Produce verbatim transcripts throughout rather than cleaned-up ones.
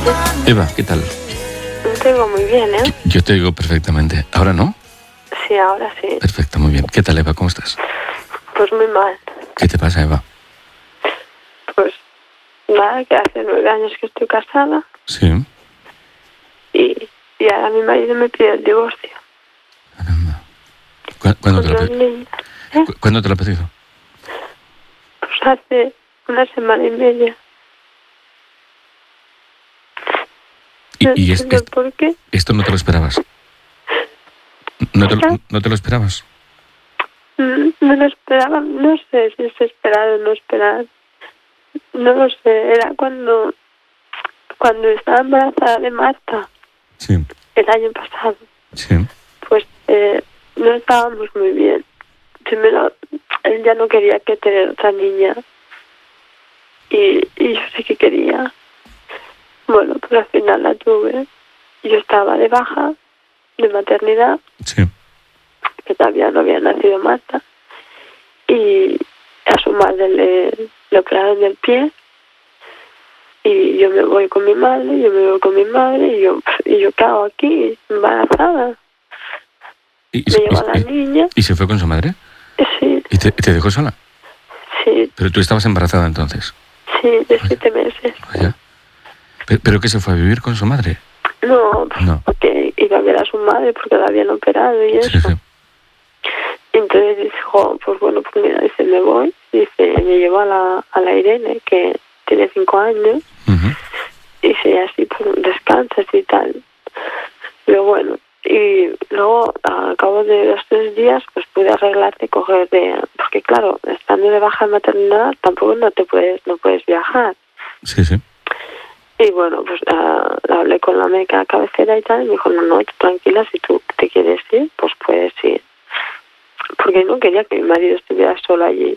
Eva, ¿qué tal? No te oigo muy bien, ¿eh? Yo te oigo perfectamente. ¿Ahora no? Sí, ahora sí. Perfecto, muy bien. ¿Qué tal, Eva? ¿Cómo estás? Pues muy mal. ¿Qué te pasa, Eva? Pues nada, que hace nueve años que estoy casada Sí. y, y ahora mi marido me pide el divorcio. Caramba. ¿Cu- ¿Cuándo, te Con lo ha dos pedido? niñas. ¿Eh? ¿Cu- ¿Cuándo te lo ha pedido? Pues hace una semana y media. Y, No y es- entiendo es- por qué. esto no te lo esperabas. ¿No te, lo- no te lo esperabas? Mm, No lo esperaba, no sé si es esperado o no esperado. No lo sé, era cuando, cuando estaba embarazada de Marta, Sí, el año pasado. sí. Pues eh, no estábamos muy bien. Primero, él ya no quería que tener otra niña. Y, y yo sé que quería. Bueno, pues al final la tuve. Yo estaba de baja, de maternidad, Sí. que todavía no había nacido Marta. Y a su madre le, le operaron del pie. Y yo me voy con mi madre, yo me voy con mi madre, y yo, y yo ¿qué hago aquí? Embarazada. ¿Y, y- Me llevo a la y- niña. y se fue con su madre? Sí, ¿Y te, y te dejó sola? sí, Pero tú estabas embarazada entonces. sí, de siete meses. Vaya. ¿Pero, pero que se fue a vivir con su madre? No, pues, No. porque iba a ver a su madre porque la habían operado y Sí, eso. sí. Y entonces dijo, pues bueno, pues mira, dice, me voy. Dice, me llevo a la, a la Irene, que tiene cinco años. Ujú. Dice, y así pues descansas y tal. Pero bueno, y luego a cabo de los tres días pues pude arreglarte, coger de... Porque claro, estando de baja en maternidad tampoco no te puedes, no puedes viajar. Sí, sí. Y bueno, pues uh, hablé con la médica cabecera y tal, y me dijo, no, no, tú tranquila, si tú te quieres ir, pues puedes ir. Porque no quería que mi marido estuviera solo allí.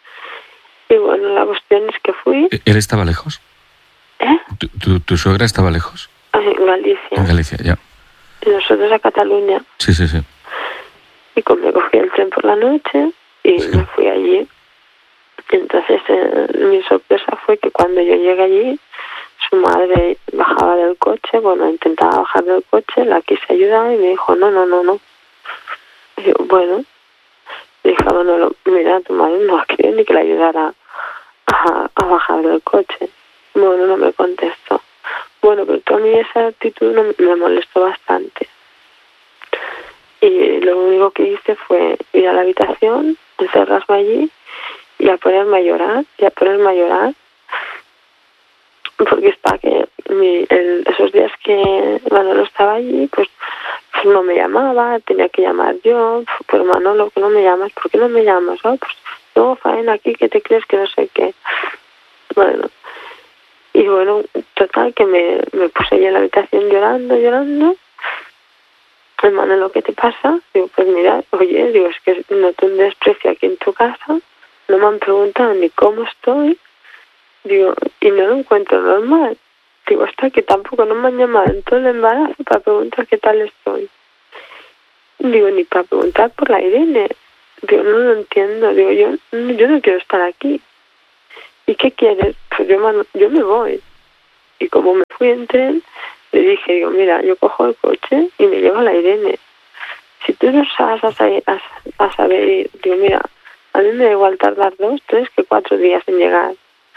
Y bueno, la cuestión es que fui, ¿E- ¿Él estaba lejos? ¿eh? ¿Tu, tu, tu suegra estaba lejos? En Galicia. En Galicia, ya. Y nosotros a Cataluña. Sí, sí, sí. Y como me cogí el tren por la noche y Sí. me fui allí. Y entonces eh, mi sorpresa fue que cuando yo llegué allí, su madre bajaba del coche, bueno, intentaba bajar del coche, la quise ayudar y me dijo, no, no, no, no. Y yo, bueno, le dije, bueno, lo- mira, tu madre no ha querido ni que la ayudara a, a bajar del coche. Bueno, no me contestó. Bueno, pero tú a mí esa actitud no, me molestó bastante. Y lo único que hice fue ir a la habitación, encerrarme allí y a ponerme a llorar, y a ponerme a llorar. Porque es para que mi, el, esos días que Manolo estaba allí, pues, pues no me llamaba, tenía que llamar yo. Pues Manolo, que no me llamas, ¿por qué no me llamas? Oh, pues tengo faena aquí, que te crees que no sé qué. Bueno, y bueno, total, que me, me puse allí en la habitación llorando, llorando. El Manolo, ¿qué te pasa? Digo, pues mira, oye, digo, es que noto un desprecio aquí en tu casa, no me han preguntado ni cómo estoy. Digo, y no lo encuentro normal. Digo, hasta que tampoco no me han llamado en todo el embarazo para preguntar qué tal estoy. Digo, ni para preguntar por la Irene. Digo, no lo entiendo. Digo, yo, yo no quiero estar aquí. ¿Y qué quieres? Pues yo, man- yo me voy. Y como me fui en tren, le dije, digo, mira, yo cojo el coche y me llevo a la Irene. Si tú no sabes a, saber, a, a saber ir, digo, mira, a mí me da igual tardar dos, tres, que cuatro días en llegar.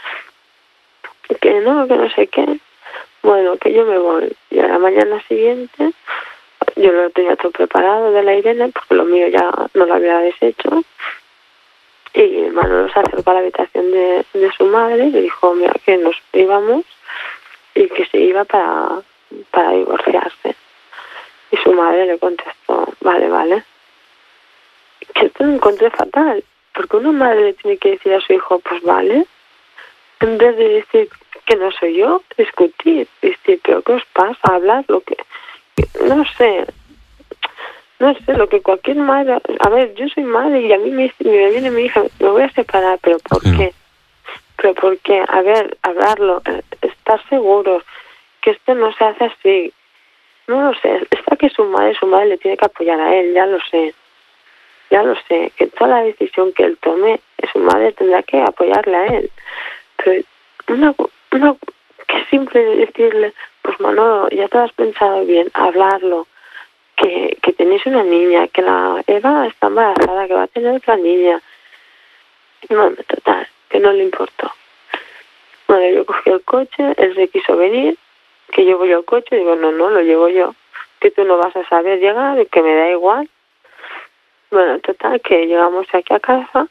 Que no, que no sé qué. Bueno, que yo me voy. Y a la mañana siguiente, yo lo tenía todo preparado de la Irene, porque lo mío ya no lo había deshecho. Y Manolo se acercó a la habitación de, de su madre y le dijo, mira, que nos íbamos y que se iba para, para divorciarse. Y su madre le contestó, vale, vale. Que esto lo encontré fatal, porque una madre le tiene que decir a su hijo, pues vale, en vez de decir que no soy yo, discutir, decir, pero ¿qué os pasa? Hablar, lo que, no sé, no sé, lo que cualquier madre, a ver, yo soy madre y a mí me, me viene mi hija, me voy a separar, pero ¿por Sí. qué? Pero ¿por qué? A ver, hablarlo, eh, estar seguros que esto no se hace así. No lo sé, está que su madre, su madre le tiene que apoyar a él, ya lo sé. Ya lo sé, que toda la decisión que él tome, su madre tendrá que apoyarle a él. Pero una, una que simple decirle, Manolo, ya te has pensado bien, hablarlo, que, que tenéis una niña, que la Eva está embarazada, que va a tener otra niña. Bueno, total, que no le importó. Bueno, yo cogí el coche, él se quiso venir, que llevo yo el coche, digo, no, no, lo llevo yo, que tú no vas a saber llegar y que me da igual. Bueno, total, que llegamos aquí a casa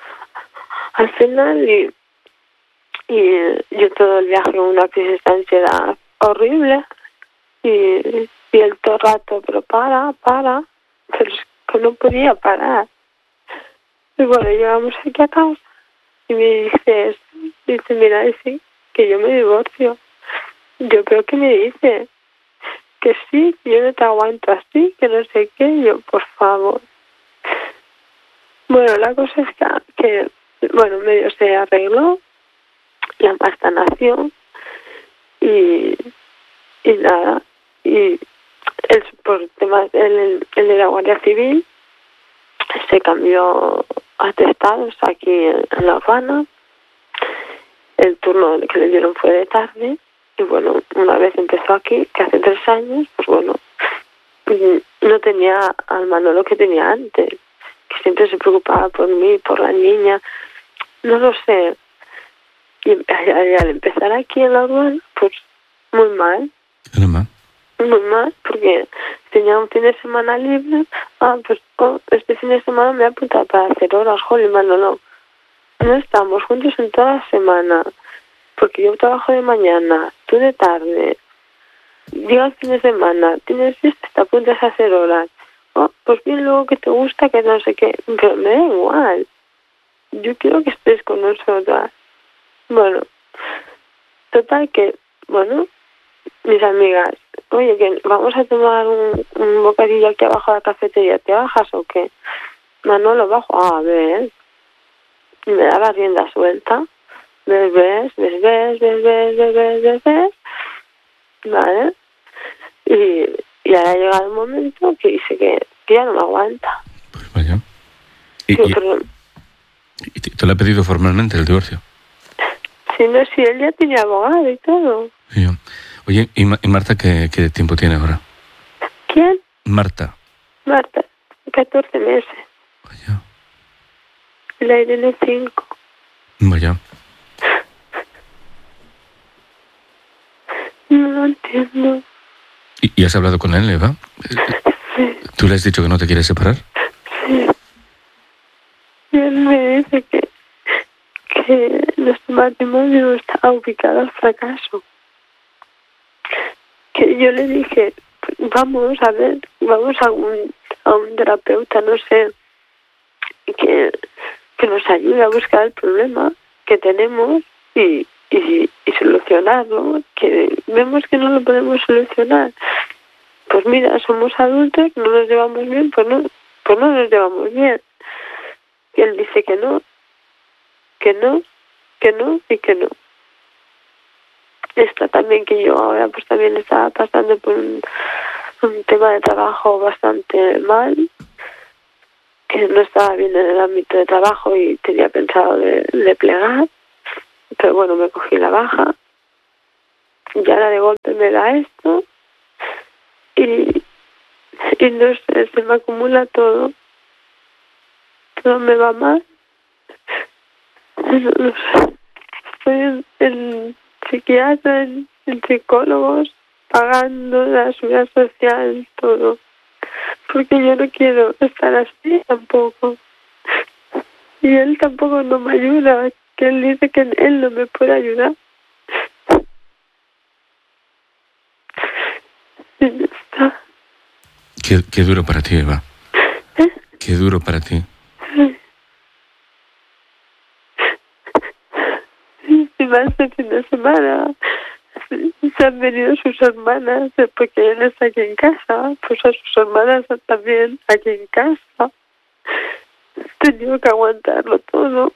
al final y, y yo todo el viaje con una crisis de ansiedad horrible y, y él todo el rato, pero para, para, pero es que no podía parar. Y bueno, llegamos aquí a casa y me dice, dice, mira, dice que yo me divorcio. Yo, ¿pero qué me dice? Que sí, que yo no te aguanto así, que no sé qué. Yo, por favor. Bueno, la cosa es que, que bueno, medio se arregló, la Marta nació y, y nada, y él, por temas, él, él de la Guardia Civil, se cambió atestados aquí en, en La Habana. El turno que le dieron fue de tarde y bueno, una vez empezó aquí, que hace tres años, pues bueno, no tenía al Manolo que tenía antes, que siempre se preocupaba por mí, por la niña, no lo sé. Y al empezar aquí en La Habana, pues muy mal. ¿Qué mal? Muy mal, porque tenía un fin de semana libre. Ah, pues oh, este fin de semana me he apuntado para hacer horas. Joder, Manolo, no estamos juntos en toda la semana, porque yo trabajo de mañana, tú de tarde. Llega el fin de semana, tienes fiesta, te apuntas a hacer horas. Oh, pues bien, luego que te gusta, que no sé qué. Pero me da igual. Yo quiero que estés con nosotras. Bueno, total que, bueno, mis amigas, oye, que vamos a tomar un, un bocadillo aquí abajo de la cafetería, ¿te bajas o qué? Manolo, bajo, ah, a ver. Y me da la rienda suelta. Ves, ves, ves, ves, ves, ves, ves, ves, ves, ves. Vale. Y, y ahora ha llegado el momento que dice que, que ya no me aguanta. Pues vaya. ¿Y, Sí, y, pero, y te, te lo ha pedido formalmente el divorcio? si no, si él ya tiene abogado y todo. Sí. Oye, ¿y, Ma- y Marta qué, qué tiempo tiene ahora? ¿Quién? Marta. Marta, catorce meses. Vaya. La Irene cinco. Vaya. No lo entiendo. ¿Y, y has hablado con él, Eva? Sí, ¿Tú le has dicho que no te quieres separar? sí. Y él me dice que, que nuestro matrimonio está ubicado al fracaso. Que yo le dije, vamos a ver, vamos a un, a un terapeuta, no sé, que, que nos ayude a buscar el problema que tenemos y, y, y solucionarlo, que vemos que no lo podemos solucionar. Pues mira, somos adultos, no nos llevamos bien, pues no, pues no nos llevamos bien. Y él dice que no, que no, que no y que no. Está también que yo ahora pues también estaba pasando por un, un tema de trabajo bastante mal, que no estaba bien en el ámbito de trabajo y tenía pensado de, de plegar, pero bueno, me cogí la baja y ahora de golpe me da esto y, y no sé, se me acumula todo, todo me va mal. No, no sé. Estoy en, en psiquiatra, en, en psicólogos, pagando la seguridad social, todo. Porque yo no quiero estar así tampoco. Y él tampoco no me ayuda, que él dice que él no me puede ayudar. Y ya está. Qué, qué duro para ti, Eva. ¿Eh? Qué duro para ti. Y más este fin de semana se han venido sus hermanas, porque él está aquí en casa, pues a sus hermanas también aquí en casa. He tenido que aguantarlo todo.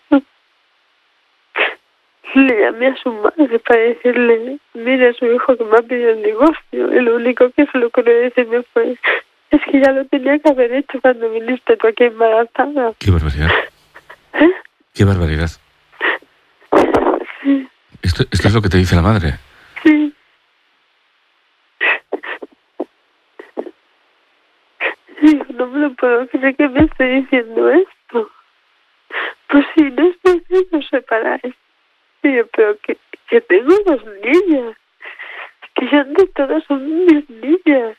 Le llamé a su madre para decirle, mire, a su hijo que me ha pedido el divorcio, y lo único que se le ocurrió decirme fue, es que ya lo tenía que haber hecho cuando viniste tú aquí embarazada. Qué barbaridad. ¿Eh? Qué barbaridad. Sí, Esto, esto es lo que te dice la madre. sí. no me lo puedo creer que me esté diciendo esto. Pues si no es necesario os separáis. Y yo, pero que, que tengo dos niñas. Que ya de todas son mis niñas.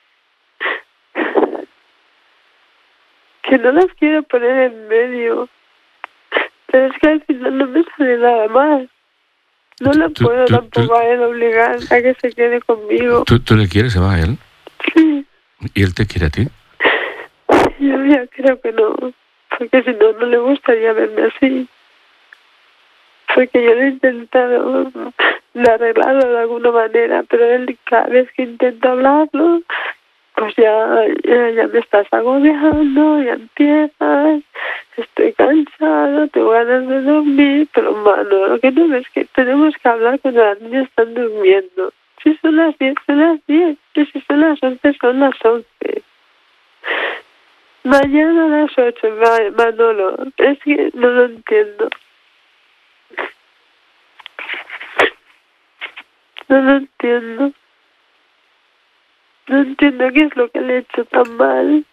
Que no las quiero poner en medio. Pero es que al final no me sale nada más. No la Tú- puedo tú- tampoco tú- a él obligar a que se quede conmigo. ¿Tú, tú le quieres, Eva, a él? Sí, ¿Y él te quiere a ti? yo ya creo que no. Porque si no, no le gustaría verme así. Porque yo lo he intentado de arreglarlo de alguna manera, pero él cada vez que intento hablarlo, pues ya, ya, ya me estás agobiando, ya empiezas, estoy cansado, tengo ganas de dormir, pero mano, lo que no ves es que tenemos que hablar cuando las niñas están durmiendo. Si son las diez, son las diez, y si son las once, son las once. Mañana a las ocho, Ma- Manolo, es que no lo entiendo. No lo entiendo. No entiendo qué es lo que le he hecho tan mal.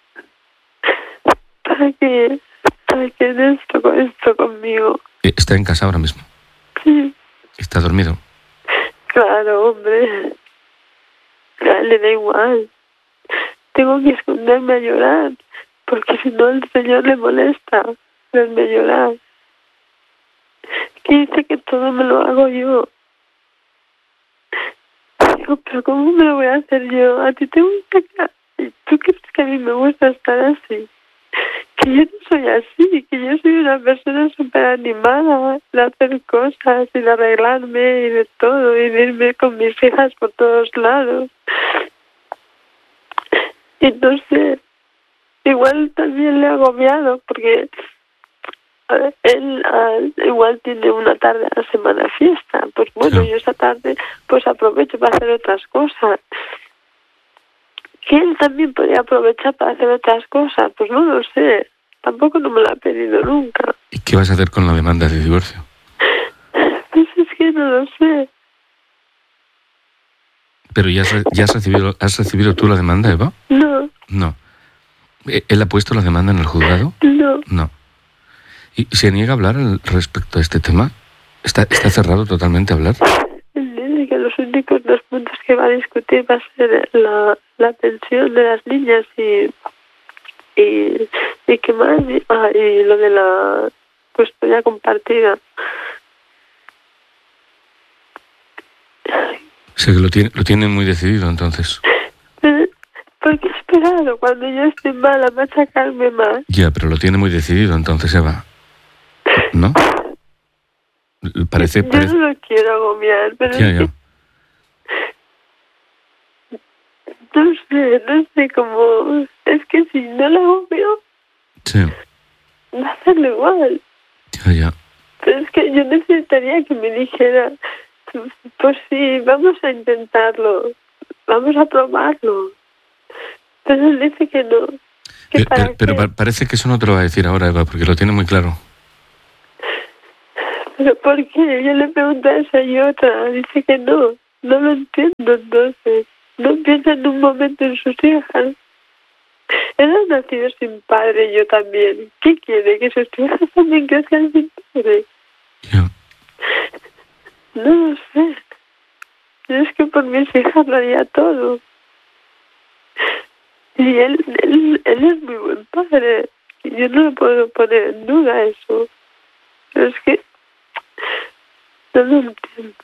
Para que, para que en esto con esto conmigo. Eh, Está en casa ahora mismo. Sí, Está dormido. claro, hombre. A él le da igual. Tengo que esconderme a llorar, porque si no el Señor le molesta verme llorar. Que dice que todo me lo hago yo. Digo, pero ¿cómo me lo voy a hacer yo? ¿A ti te gusta que... ¿Tú crees que a mí me gusta estar así? Que yo no soy así, que yo soy una persona súper animada de hacer cosas y de arreglarme y de todo, y de irme con mis hijas por todos lados. Y no sé, igual también le he agobiado, porque a ver, él ah, igual tiene una tarde a la semana fiesta, pues bueno, Sí. yo esa tarde pues aprovecho para hacer otras cosas. Que él también podría aprovechar para hacer otras cosas, pues no lo sé, tampoco no me lo ha pedido nunca. ¿Y qué vas a hacer con la demanda de divorcio? Pues es que no lo sé. ¿Pero ya has, re- ya has recibido has recibido tú la demanda, Eva? No, No. Eh, ¿Él ha puesto la demanda en el juzgado? no. No. ¿Y se niega a hablar al respecto a este tema? ¿Está, está cerrado totalmente a hablar? Él dice que los únicos dos puntos que va a discutir va a ser la, la pensión de las niñas y y, y qué más y, ah, y lo de la custodia compartida. O sea que lo tiene, lo tiene muy decidido entonces. Pero, ¿por qué esperado cuando yo estoy mala machacarme más? Ya, pero lo tiene muy decidido entonces, Eva. ¿No? Parece... Yo parece... no lo quiero agobiar, pero Ya, es ya. que no sé, no sé cómo... Es que si no lo agobio, Sí, va a hacerlo igual. ya, ya. Pero es que yo necesitaría que me dijera, pues sí, vamos a intentarlo, vamos a probarlo. Pero él dice que no. Que Pero, para pero- pero qué. pa- parece que eso no te lo va a decir ahora, Eva, porque lo tiene muy claro. ¿Pero por qué? Yo le pregunto a esa y otra, dice que no. No lo entiendo entonces. No piensa en un momento en sus hijas. Él ha nacido sin padre, yo también. ¿Qué quiere? ¿Que sus hijas también crezcan sin padre? Ya. No lo sé. Yo es que por mis hijas lo haría todo. Y él, él, él es muy buen padre. Y yo no lo puedo poner en duda eso. Pero es que no lo entiendo.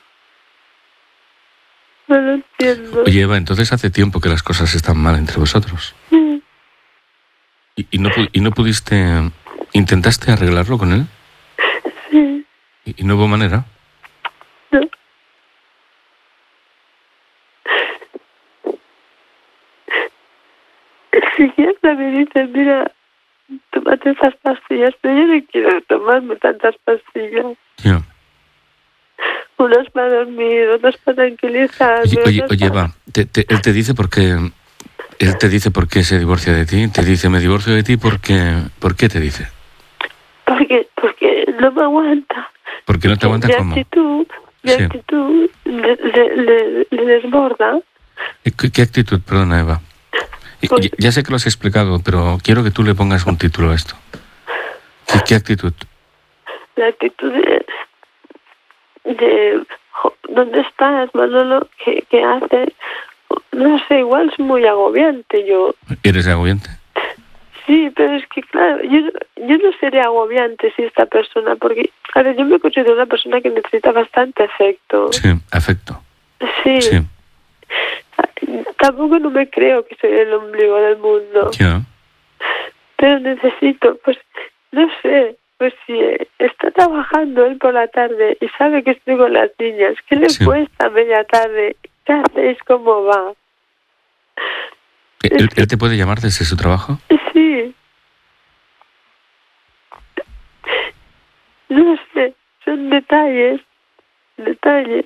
No lo entiendo. Oye, Eva, entonces hace tiempo que las cosas están mal entre vosotros. Sí. ¿Y, y, no, pu- y no pudiste... ¿Intentaste arreglarlo con él? Sí. ¿Y, y no hubo manera? No. El psiquiatra me dice, mira, tómate esas pastillas, pero yo no quiero tomarme tantas pastillas. Ya. Unas para dormir, otras para tranquilizarme. Oye, oye, otras oye, para- Eva, te- te- él te dice por qué... Él te dice por qué se divorcia de ti. Te dice, me divorcio de ti porque... ¿Por qué te dice? Porque, porque no me aguanta. Porque no te aguanta mi cómo. actitud, mi Sí. actitud le, le, le, le desborda. ¿Qué, qué actitud? Perdona, Eva. Pues, ya, ya sé que lo has explicado, pero quiero que tú le pongas un título a esto. ¿Qué, qué actitud? La actitud de... de jo, ¿dónde estás, Manolo? ¿Qué, qué haces? No sé, igual es muy agobiante yo. ¿Eres agobiante? Sí, pero es que, claro, yo, yo no seré agobiante si esta persona, porque, claro, yo me considero una persona que necesita bastante afecto. Sí, afecto. Sí. Sí. Tampoco no me creo que soy el ombligo del mundo. Ya. Pero necesito, pues, no sé, pues si está trabajando él por la tarde y sabe que estoy con las niñas, ¿qué le Sí. cuesta a media tarde? ¿Qué hacéis? ¿Cómo va? ¿Él, él te puede llamar desde su trabajo? Sí. No sé, son detalles, detalles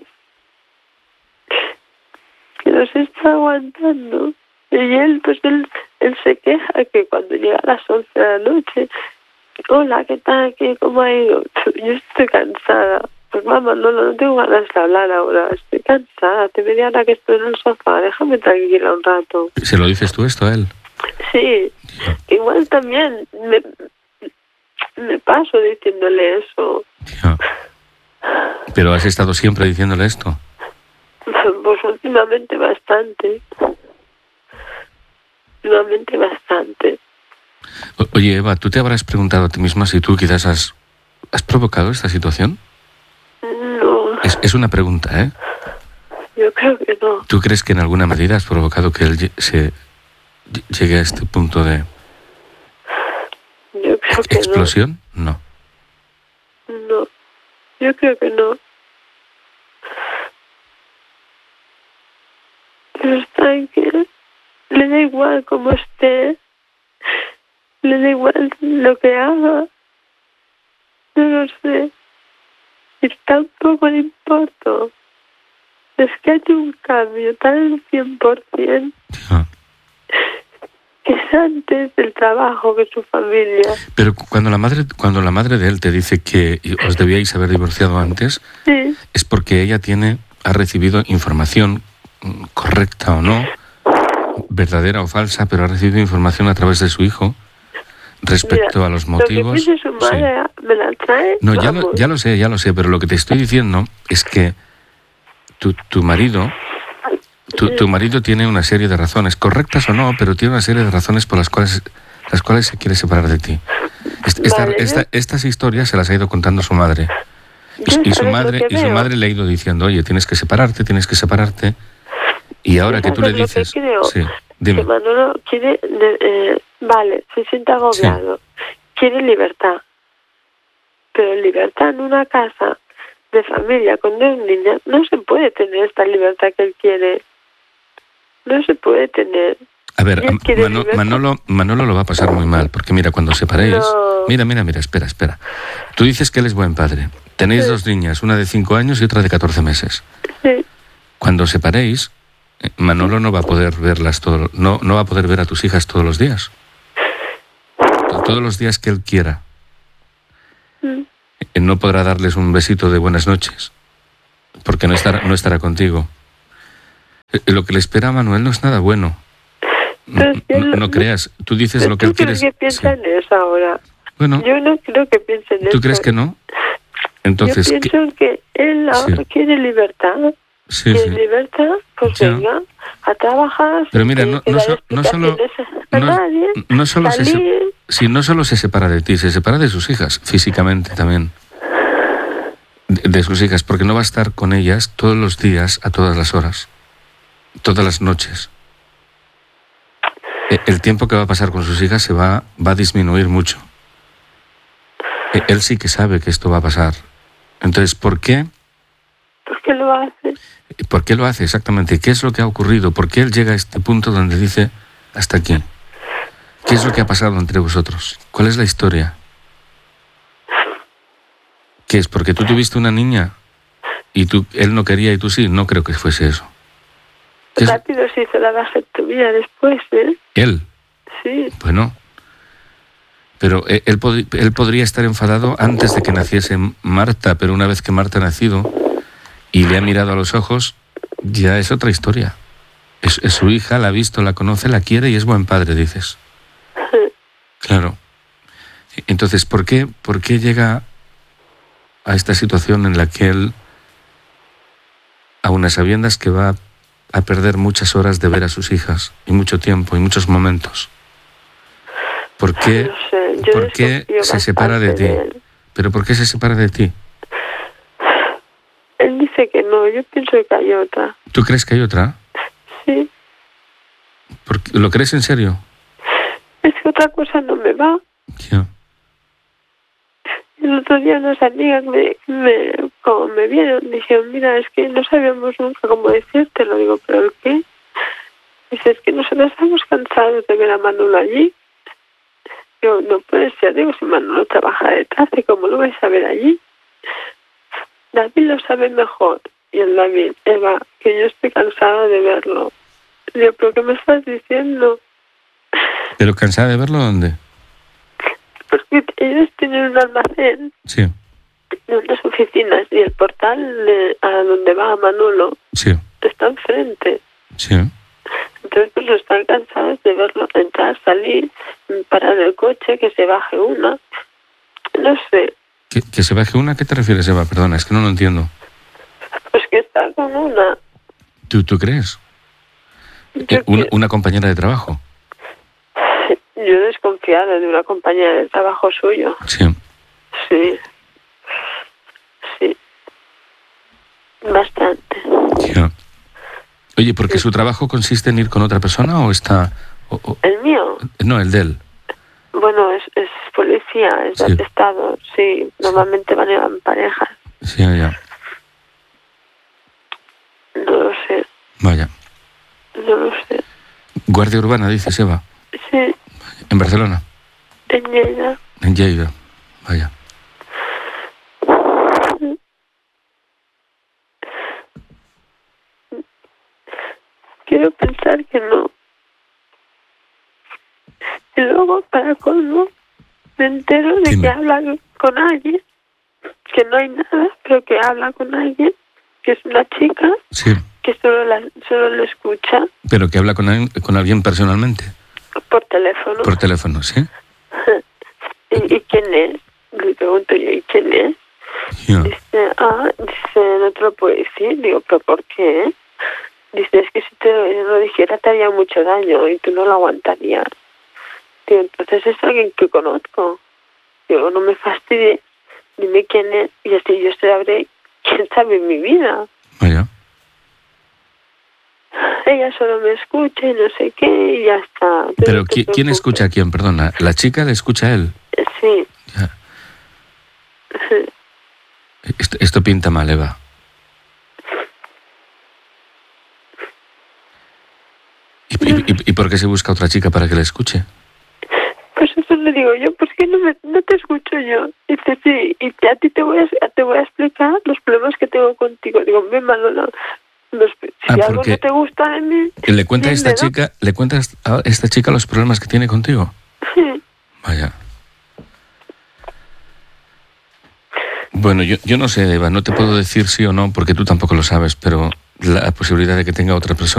que los está aguantando. Y él, pues él, él se queja que cuando llega a las once de la noche, hola, ¿qué tal? ¿Qué, ¿Cómo ha ido? Yo estoy cansada. Pues mamá, no, no tengo ganas de hablar ahora, estoy cansada, te media hora que estoy en el sofá, déjame tranquila un rato. ¿Se lo dices tú esto a él? Sí, igual también me, me paso diciéndole eso. Ya. ¿Pero has estado siempre diciéndole esto? Pues últimamente bastante. Últimamente bastante. O- Oye, Eva, ¿tú te habrás preguntado a ti misma si tú quizás has, has provocado esta situación? No, Es, es una pregunta, ¿eh? yo creo que no. ¿Tú crees que en alguna medida has provocado que él lle- se lle- llegue a este punto de Yo creo que explosión? No. no. No, yo creo que no. Pero está en que le da igual cómo esté, le da igual lo que haga. No lo sé. Y tampoco le importo. Es que hay un cambio tan cien por ciento Ya. que es antes del trabajo que su familia. Pero cu- cuando la madre cuando la madre de él te dice que os debíais haber divorciado antes, Sí, es porque ella tiene ha recibido información mm, correcta o no, verdadera o falsa, pero ha recibido información a través de su hijo respecto mira, a los lo que motivos. piense su Sí. madre me la trae. No, ya lo, vamos. ya lo sé, ya lo sé, pero lo que te estoy diciendo es que tu, tu marido, tu, tu marido tiene una serie de razones, correctas o no, pero tiene una serie de razones por las cuales, las cuales se quiere separar de ti. Est- Esta, Vale, esta- yo- estas historias se las ha ido contando su madre. Y, Yo y su sabes lo madre que y su veo. madre le ha ido diciendo, oye, tienes que separarte, tienes que separarte. Y ahora que tú le ¿Sabes lo que dices, creo? sí, Que dime, Manolo quiere, de- eh, vale, se siente agobiado, quiere libertad, pero libertad en una casa de familia con dos niñas, no se puede tener esta libertad que él quiere, no se puede tener. a ver, y él a- quiere Mano- libertad. Manolo, Manolo lo va a pasar muy mal, porque mira, cuando os separéis, No. mira, mira, mira, espera, espera. Tú dices que él es buen padre. Tenéis Sí. dos niñas, una de cinco años y otra de catorce meses. Sí, Cuando os separéis, eh, Manolo no va a poder verlas todo, no, no va a poder ver a tus hijas todos los días. To- Todos los días que él quiera. mm, Eh, No podrá darles un besito de buenas noches, porque no estará, no estará contigo. Eh, Lo que le espera a Manuel no es nada bueno. No, Pero es que no- él- no creas, tú dices lo que ¿tú él quiere. crees que piensa Sí. en eso ahora? Bueno, Yo no creo que piense en eso. ¿tú crees que no? Entonces, Yo ¿qué- pienso que él ahora Sí. quiere libertad. sí, ¿Quiere sí. libertad? Pues Ya. venga, a trabajar. Pero sin mira, que no, que no, dar so- no solo, explicaciones a no, nadie, no solo se, se- salir. sí, no solo se separa de ti, se separa de sus hijas, físicamente también. De, de sus hijas, porque no va a estar con ellas todos los días, a todas las horas, todas las noches. E- El tiempo que va a pasar con sus hijas se va, va a disminuir mucho. E- Él sí que sabe que esto va a pasar. Entonces, ¿por qué? ¿Por qué lo hace? ¿Por qué lo hace exactamente? ¿Qué es lo que ha ocurrido? ¿Por qué él llega a este punto donde dice hasta aquí? ¿Qué es lo que ha pasado entre vosotros? ¿Cuál es la historia? ¿Qué es? ¿Porque tú tuviste una niña y tú, él no quería y tú sí? No creo que fuese eso. ¿Qué es? Rápido se hizo la vasectomía después, ¿eh? Él. Sí. Bueno. Pero eh, él, pod- él podría estar enfadado antes de que naciese Marta, pero una vez que Marta ha nacido y le ha mirado a los ojos, ya es otra historia. Es, es su hija, la ha visto, la conoce, la quiere y es buen padre, dices. Claro. Entonces, ¿por qué, por qué llega a esta situación en la que él, a unas sabiendas que va a perder muchas horas de ver a sus hijas, y mucho tiempo, y muchos momentos? ¿Por qué, No sé, yo ¿por qué se separa de ti? de ¿Pero por qué se separa de ti? Él dice que no, yo pienso que hay otra. ¿Tú crees que hay otra? Sí. ¿Por qué? ¿Lo crees en serio? Es que otra cosa no me va. Ya. El otro día unas amigas me, me, como me vieron, dijeron, mira, es que no sabíamos nunca cómo decirte. Lo digo, ¿pero el qué? Dice, es que nosotros estamos cansados de ver a Manolo allí. Digo, no puede ser, digo, si Manolo trabaja de tarde, ¿cómo lo vais a ver allí? David lo sabe mejor. Y el David, Eva, que yo estoy cansada de verlo. Digo, ¿pero qué me estás diciendo? ¿Pero cansada de verlo dónde? Porque ellos tienen un almacén Sí. de unas oficinas y el portal de, a donde va Manolo Sí. está enfrente. Sí. Entonces, pues están cansados de verlo entrar, salir, parar el coche, que se baje una. No sé. ¿Que, que se baje una? ¿A qué te refieres, Eva? Perdona, es que no lo entiendo. Pues que está con una. ¿Tú, tú crees? Yo, Eh, una, que- una compañera de trabajo. yo desconfiada de una compañera de trabajo suyo. Sí. Sí. Sí. Bastante. Ya. Oye, ¿porque su trabajo consiste en ir con otra persona o está...? o- o- El mío, no, el de él. bueno, es, es policía, es de Sí. atestado. Sí, normalmente van en parejas. Sí, ya. No lo sé, Vaya. no lo sé. Guardia Urbana, dices, Eva. Sí, En Barcelona. en Lleida. En Lleida. Vaya. Quiero pensar que no. Y luego, para colmo, me entero de Dime. que habla con alguien, que no hay nada, pero que habla con alguien, que es una chica, Sí. que solo la, solo le escucha Pero que habla con, alguien- con alguien personalmente. por teléfono. Por teléfono, ¿sí? ¿Y, ¿Y quién es? Le pregunto yo, ¿y quién es? Ya. Dice, ah, dice, no te lo puedo decir. Digo, ¿pero por qué? Dice, es que si te lo dijera te haría mucho daño y tú no lo aguantarías. Digo, entonces es alguien que conozco. Digo, no me fastidies, dime quién es y así yo sabré quién sabe mi vida. Vaya. Ella solo me escucha y no sé qué y ya está. Tú Pero no te ¿qui- ¿quién preocupes. escucha a quién? Perdona. ¿La chica le escucha a él? Sí, Ya. sí. Esto, esto pinta mal, Eva. ¿Y, y, y- y por qué se busca otra chica para que la escuche? Pues eso le digo yo, ¿por qué no, me, no te escucho yo? Dice, sí, y te- a ti te voy a, te voy a explicar los problemas que tengo contigo. Digo, me malo, no. Los- si Ah, algo porque no te gusta de mí... ¿Le cuenta a esta dímelo. chica, le cuenta a esta chica los problemas que tiene contigo? Sí. Vaya. Bueno, yo, yo no sé, Eva, no te puedo decir sí o no porque tú tampoco lo sabes, pero la posibilidad de que tenga otra persona